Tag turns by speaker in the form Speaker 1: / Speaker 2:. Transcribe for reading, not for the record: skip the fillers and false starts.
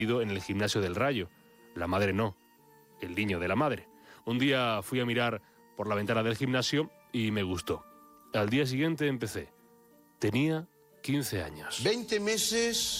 Speaker 1: en el gimnasio del Rayo. La madre no, el niño de la madre. Un día fui a mirar por la ventana del gimnasio y me gustó. Al día siguiente empecé. Tenía 15 años.
Speaker 2: 20 meses